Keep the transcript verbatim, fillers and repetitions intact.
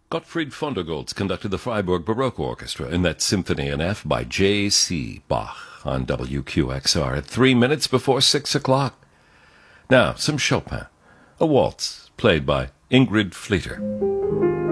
Gottfried von der Goltz conducted the Freiburg Baroque Orchestra in that Symphony in F by J C Bach on W Q X R at three minutes before six o'clock. Now, some Chopin, a waltz played by Ingrid Fleeter.